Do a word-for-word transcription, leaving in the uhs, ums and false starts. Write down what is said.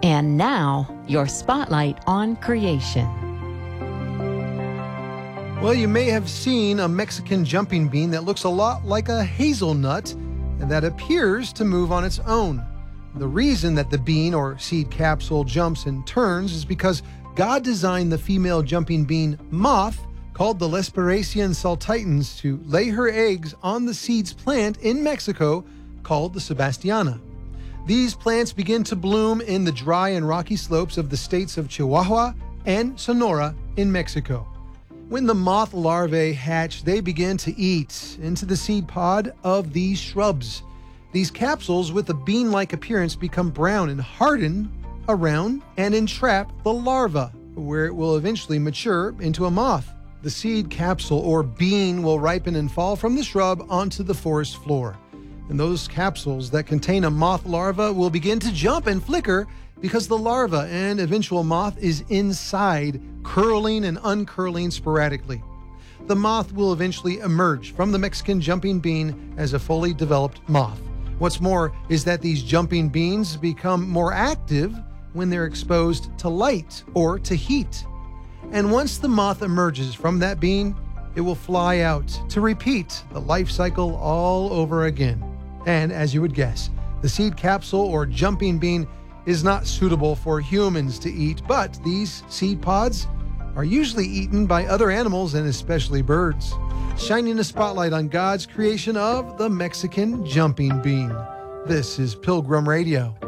And now, your spotlight on creation. Well, you may have seen a Mexican jumping bean that looks a lot like a hazelnut and that appears to move on its own. The reason that the bean or seed capsule jumps and turns is because God designed the female jumping bean moth, called the Lespiraceae saltitans, to lay her eggs on the seeds plant in Mexico called the Sebastiana. These plants begin to bloom in the dry and rocky slopes of the states of Chihuahua and Sonora in Mexico. When the moth larvae hatch, they begin to eat into the seed pod of these shrubs. These capsules with a bean-like appearance become brown and harden around and entrap the larva, where it will eventually mature into a moth. The seed capsule or bean will ripen and fall from the shrub onto the forest floor. And those capsules that contain a moth larva will begin to jump and flicker because the larva and eventual moth is inside, curling and uncurling sporadically. The moth will eventually emerge from the Mexican jumping bean as a fully developed moth. What's more is that these jumping beans become more active when they're exposed to light or to heat. And once the moth emerges from that bean, it will fly out to repeat the life cycle all over again. And as you would guess, the seed capsule or jumping bean is not suitable for humans to eat, but these seed pods are usually eaten by other animals and especially birds, shining a spotlight on God's creation of the Mexican jumping bean. This is Pilgrim Radio.